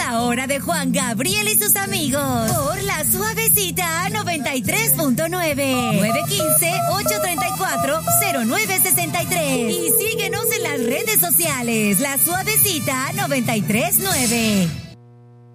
la hora de Juan Gabriel y sus amigos. Por la Suavecita 93.9. 915-834-0963. Y síguenos en las redes sociales. La Suavecita 93.9.